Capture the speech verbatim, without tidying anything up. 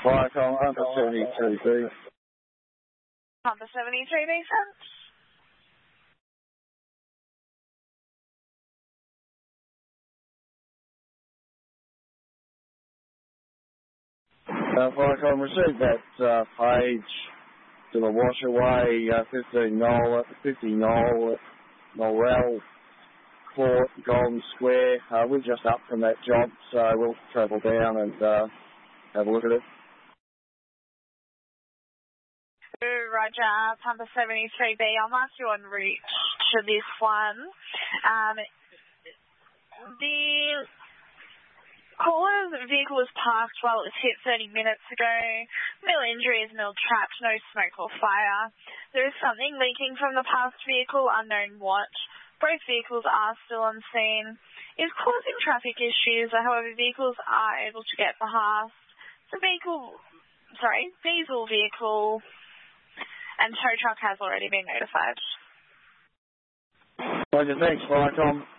Viacom, Hunter seventy-two B. Hunter seventy-three B, sense. Uh, Viacom, received that uh, page to the washaway, uh, fifteen Knoll, fifty Knoll, Norrell Court, Golden Square. Uh, we're just up from that job, so we'll travel down and uh, have a look at it. Roger, Hunter seventy-three B. I'll mark you en route to this one. Um, the caller's vehicle was parked while it was hit thirty minutes ago. No injuries, no trapped, no smoke or fire. There is something leaking from the past vehicle, unknown what. Both vehicles are still on scene. It's causing traffic issues, however, vehicles are able to get past. The vehicle, sorry, diesel vehicle and tow truck has already been notified. Roger, thanks, Viacom.